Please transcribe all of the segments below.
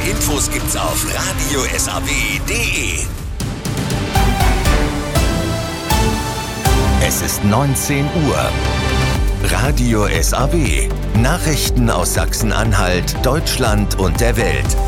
Infos gibt's auf radiosaw.de. Es ist 19 Uhr. Radio SAW. Nachrichten aus Sachsen-Anhalt, Deutschland und der Welt.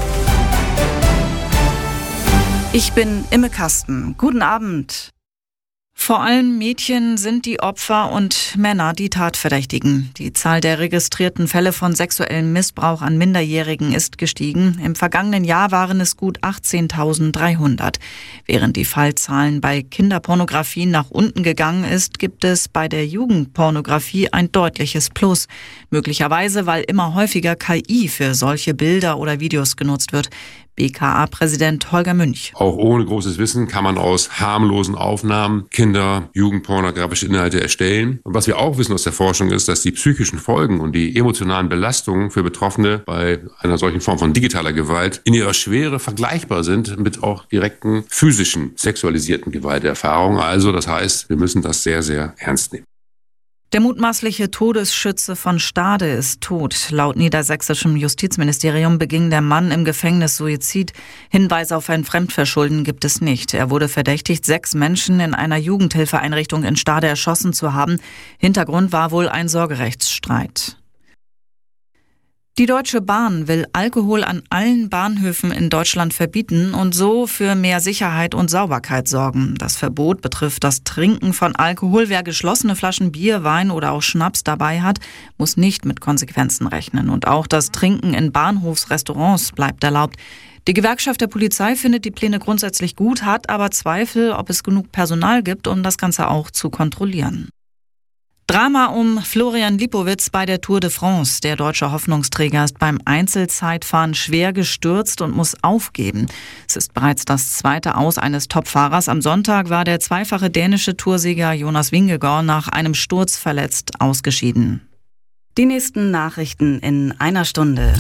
Ich bin Imme Kasten. Guten Abend. Vor allem Mädchen sind die Opfer und Männer die Tatverdächtigen. Die Zahl der registrierten Fälle von sexuellem Missbrauch an Minderjährigen ist gestiegen. Im vergangenen Jahr waren es gut 18.300. Während die Fallzahlen bei Kinderpornografie nach unten gegangen ist, gibt es bei der Jugendpornografie ein deutliches Plus. Möglicherweise, weil immer häufiger KI für solche Bilder oder Videos genutzt wird. BKA-Präsident Holger Münch. Auch ohne großes Wissen kann man aus harmlosen Aufnahmen Kinder- jugendpornografische Inhalte erstellen. Und was wir auch wissen aus der Forschung ist, dass die psychischen Folgen und die emotionalen Belastungen für Betroffene bei einer solchen Form von digitaler Gewalt in ihrer Schwere vergleichbar sind mit auch direkten physischen, sexualisierten Gewalterfahrungen. Also das heißt, wir müssen das sehr, sehr ernst nehmen. Der mutmaßliche Todesschütze von Stade ist tot. Laut niedersächsischem Justizministerium beging der Mann im Gefängnis Suizid. Hinweise auf ein Fremdverschulden gibt es nicht. Er wurde verdächtigt, 6 Menschen in einer Jugendhilfeeinrichtung in Stade erschossen zu haben. Hintergrund war wohl ein Sorgerechtsstreit. Die Deutsche Bahn will Alkohol an allen Bahnhöfen in Deutschland verbieten und so für mehr Sicherheit und Sauberkeit sorgen. Das Verbot betrifft das Trinken von Alkohol. Wer geschlossene Flaschen Bier, Wein oder auch Schnaps dabei hat, muss nicht mit Konsequenzen rechnen. Und auch das Trinken in Bahnhofsrestaurants bleibt erlaubt. Die Gewerkschaft der Polizei findet die Pläne grundsätzlich gut, hat aber Zweifel, ob es genug Personal gibt, um das Ganze auch zu kontrollieren. Drama um Florian Lipowitz bei der Tour de France. Der deutsche Hoffnungsträger ist beim Einzelzeitfahren schwer gestürzt und muss aufgeben. Es ist bereits das zweite Aus eines Topfahrers. Am Sonntag war der zweifache dänische Toursieger Jonas Vingegaard nach einem Sturz verletzt ausgeschieden. Die nächsten Nachrichten in einer Stunde.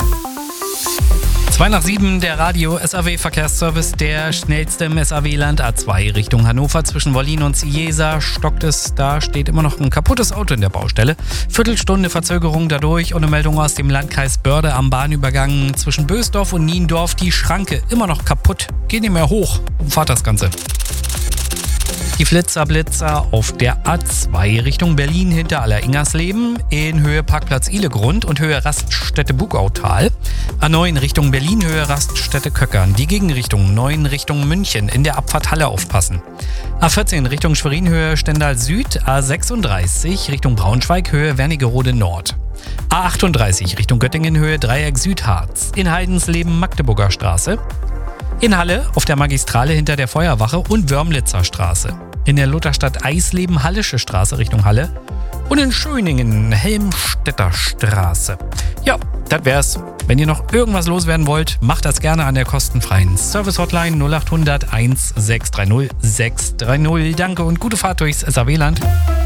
6:02, der Radio SAW-Verkehrsservice, der schnellste im SAW-Land. A2 Richtung Hannover zwischen Wollin und Ciesa stockt es. Da steht immer noch ein kaputtes Auto in der Baustelle. Viertelstunde Verzögerung dadurch und eine Meldung aus dem Landkreis Börde am Bahnübergang zwischen Bösdorf und Niendorf. Die Schranke immer noch kaputt. Geht nicht mehr hoch. Fahrt das Ganze. Die Flitzer auf der A2 Richtung Berlin hinter Alleringersleben in Höhe Parkplatz Ihlegrund und Höhe Raststätte Bugautal. A9 Richtung Berlin, Höhe Raststätte Köckern. Die Gegenrichtung 9 Richtung München in der Abfahrt Halle aufpassen. A14 Richtung Schwerin, Höhe Stendal Süd. A36 Richtung Braunschweig, Höhe Wernigerode Nord. A38 Richtung Göttingen, Höhe Dreieck Südharz. In Heidensleben Magdeburger Straße. In Halle auf der Magistrale hinter der Feuerwache und Wörmlitzer Straße. In der Lutherstadt Eisleben Hallische Straße Richtung Halle. Und in Schöningen Helmstedter Straße. Ja, das wär's. Wenn ihr noch irgendwas loswerden wollt, macht das gerne an der kostenfreien Service-Hotline 0800 1630 630. Danke und gute Fahrt durchs SAW-Land.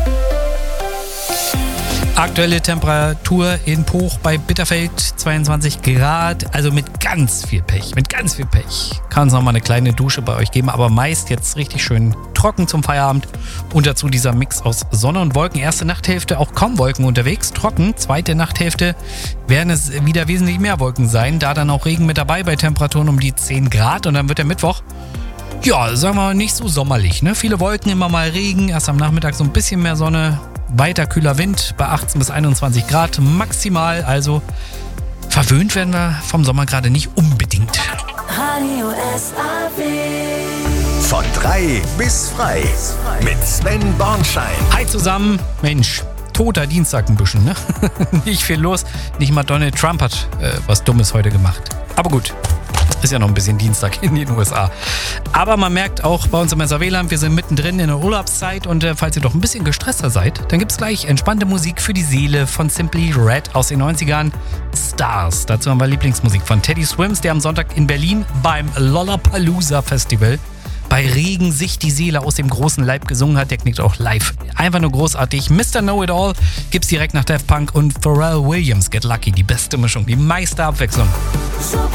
Aktuelle Temperatur in Poch bei Bitterfeld 22 Grad, also mit ganz viel Pech. Kann es nochmal eine kleine Dusche bei euch geben, aber meist jetzt richtig schön trocken zum Feierabend. Und dazu dieser Mix aus Sonne und Wolken. Erste Nachthälfte auch kaum Wolken unterwegs, trocken. Zweite Nachthälfte werden es wieder wesentlich mehr Wolken sein, da dann auch Regen mit dabei bei Temperaturen um die 10 Grad. Und dann wird der Mittwoch, ja, sagen wir mal, nicht so sommerlich, ne? Viele Wolken, immer mal Regen, erst am Nachmittag so ein bisschen mehr Sonne. Weiter kühler Wind bei 18 bis 21 Grad maximal. Also verwöhnt werden wir vom Sommer gerade nicht unbedingt. Radio SAW. Von 3 bis frei. Mit Sven Bornschein. Hi zusammen. Mensch, toter Dienstag ein bisschen, ne? Nicht viel los. Nicht mal Donald Trump hat was Dummes heute gemacht. Aber gut. Ist ja noch ein bisschen Dienstag in den USA. Aber man merkt auch bei uns im SAW-Land, wir sind mittendrin in der Urlaubszeit und falls ihr doch ein bisschen gestresster seid, dann gibt's gleich entspannte Musik für die Seele von Simply Red aus den 90ern. Stars. Dazu haben wir Lieblingsmusik von Teddy Swims, der am Sonntag in Berlin beim Lollapalooza Festival bei Regen sich die Seele aus dem großen Leib gesungen hat. Der knickt auch live. Einfach nur großartig. Mr. Know-It-All gibt's direkt nach Daft Punk und Pharrell Williams. Get Lucky. Die beste Mischung, die meiste Abwechslung.